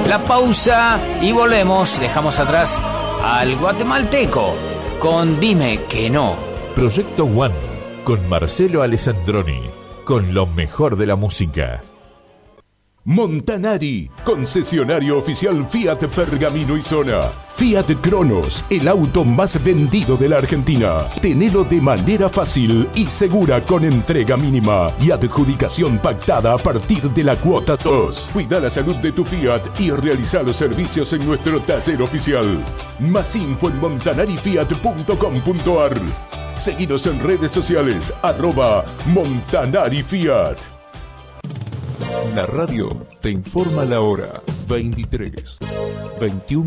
la pausa y volvemos. Dejamos atrás al guatemalteco con Dime que no. Proyecto One con Marcelo Alessandroni, con lo mejor de la música. Montanari, concesionario oficial Fiat Pergamino y Zona. Fiat Cronos, el auto más vendido de la Argentina. Tenelo de manera fácil y segura con entrega mínima y adjudicación pactada a partir de la cuota 2. Cuida la salud de tu Fiat y realiza los servicios en nuestro taller oficial. Más info en montanarifiat.com.ar. Seguinos en redes sociales @MontanariFiat. La radio te informa la hora 23, 21.